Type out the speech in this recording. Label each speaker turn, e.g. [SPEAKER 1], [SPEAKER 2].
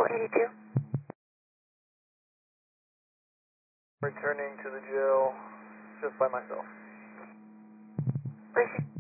[SPEAKER 1] 82.
[SPEAKER 2] Returning to the jail just by myself.
[SPEAKER 1] Appreciate